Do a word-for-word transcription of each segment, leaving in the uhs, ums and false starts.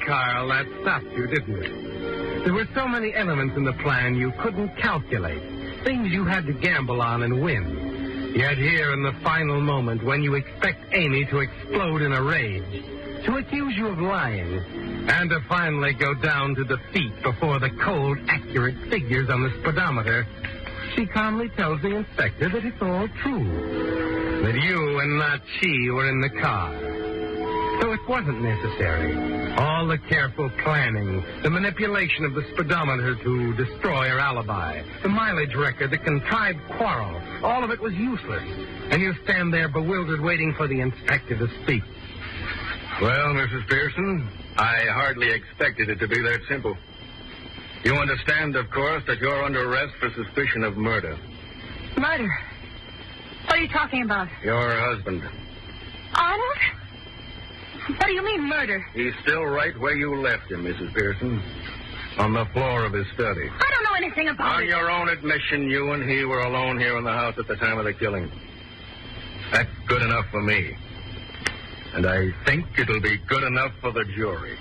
Carl, that stopped you, didn't it? There were so many elements in the plan you couldn't calculate. Things you had to gamble on and win. Yet here in the final moment, when you expect Amy to explode in a rage, to accuse you of lying, and to finally go down to defeat before the cold, accurate figures on the speedometer, she calmly tells the inspector that it's all true. That you and not she were in the car. So it wasn't necessary. All the careful planning, the manipulation of the speedometer to destroy her alibi, the mileage record, the contrived quarrel, all of it was useless. And you stand there bewildered waiting for the inspector to speak. Well, Missus Pearson, I hardly expected it to be that simple. You understand, of course, that you're under arrest for suspicion of murder. Murder? What are you talking about? Your husband. Arnold? What do you mean, murder? He's still right where you left him, Missus Pearson. On the floor of his study. I don't know anything about On it. your own admission, you and he were alone here in the house at the time of the killing. That's good enough for me. And I think it'll be good enough for the jury.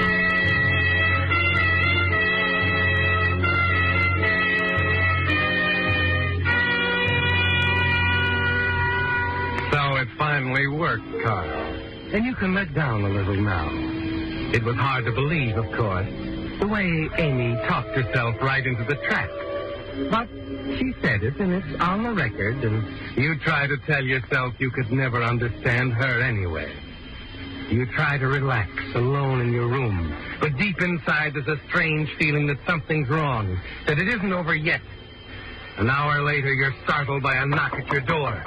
So it finally worked, Carl. And you can let down a little now. It was hard to believe, of course, the way Amy talked herself right into the trap. But she said it, and it's on the record, and you try to tell yourself you could never understand her anyway. You try to relax alone in your room, but deep inside there's a strange feeling that something's wrong, that it isn't over yet. An hour later, you're startled by a knock at your door.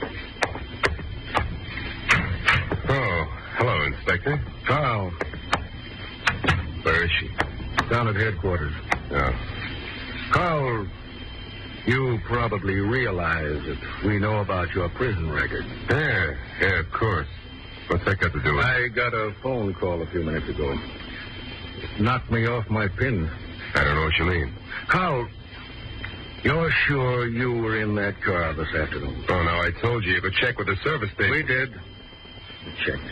Oh, hello, Inspector. Carl. Where is she? Down at headquarters. Oh. Carl, you probably realize that we know about your prison record. Yeah, yeah, of course. What's that got to do with it? I got a phone call a few minutes ago. It knocked me off my pins. I don't know what you mean. Carl, you're sure you were in that car this afternoon? Oh, no, I told you you could check with the service station. We did. We checked.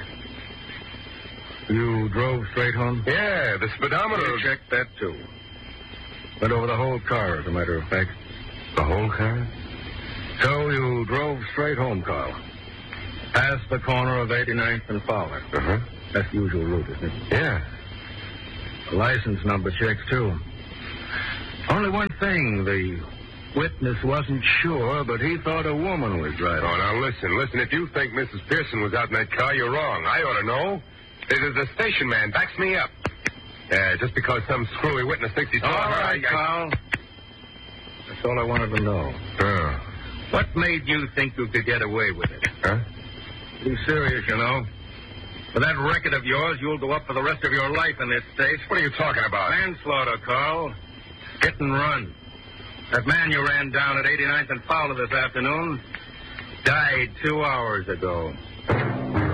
You drove straight home? Yeah, the speedometer... We checked that, too. Went over the whole car, as a matter of fact. The whole car? So you drove straight home, Carl. Past the corner of eighty-ninth and Fowler. Uh-huh. That's the usual route, isn't it? Yeah. The license number checks, too. Only one thing. The witness wasn't sure, but he thought a woman was driving. Oh, now listen, listen. If you think Missus Pearson was out in that car, you're wrong. I ought to know. It is the station man. Backs me up. Yeah, just because some screwy witness thinks he saw All her. right, I, I... Carl. That's all I wanted to know. Oh. What made you think you could get away with it? Huh? Be serious, you know. With that record of yours, you'll go up for the rest of your life in this state. What are you talking about? Manslaughter, Carl. Hit and run. That man you ran down at eighty-ninth and Fowler this afternoon died two hours ago.